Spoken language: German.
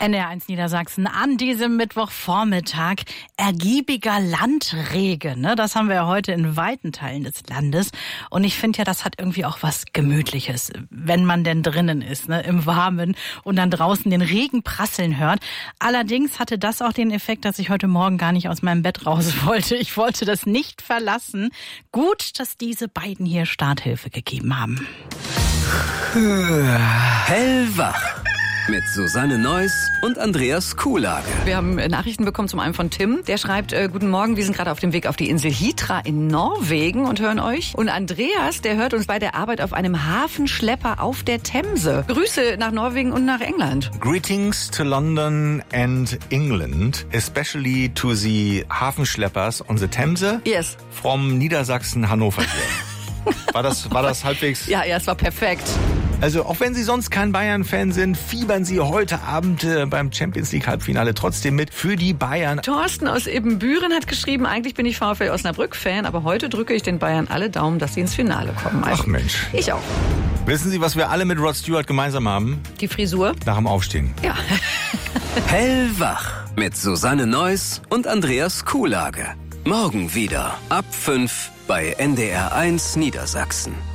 NDR1 Niedersachsen an diesem Mittwochvormittag. Ergiebiger Landregen, ne? Das haben wir ja heute in weiten Teilen des Landes. Und ich finde ja, das hat irgendwie auch was Gemütliches, wenn man denn drinnen ist, ne? Im Warmen und dann draußen den Regen prasseln hört. Allerdings hatte das auch den Effekt, dass ich heute Morgen gar nicht aus meinem Bett raus wollte. Ich wollte das nicht verlassen. Gut, dass diese beiden hier Starthilfe gegeben haben. Hellwach mit Susanne Neuss und Andreas Kuhlage. Wir haben Nachrichten bekommen, zum einen von Tim. Der schreibt, guten Morgen, wir sind gerade auf dem Weg auf die Insel Hitra in Norwegen und hören euch. Und Andreas, der hört uns bei der Arbeit auf einem Hafenschlepper auf der Themse. Grüße nach Norwegen und nach England. Greetings to London and England, especially to the Hafenschleppers on the Themse. Yes. From Niedersachsen, Hannover hier. War das halbwegs? Ja, es war perfekt. Also auch wenn Sie sonst kein Bayern-Fan sind, fiebern Sie heute Abend beim Champions-League-Halbfinale trotzdem mit für die Bayern. Thorsten aus Ibbenbüren hat geschrieben, eigentlich bin ich VfL Osnabrück-Fan, aber heute drücke ich den Bayern alle Daumen, dass sie ins Finale kommen. Ach Mensch. Ich auch. Wissen Sie, was wir alle mit Rod Stewart gemeinsam haben? Die Frisur? Nach dem Aufstehen. Ja. Hellwach mit Susanne Neuss und Andreas Kuhlage. Morgen wieder ab 5 bei NDR1 Niedersachsen.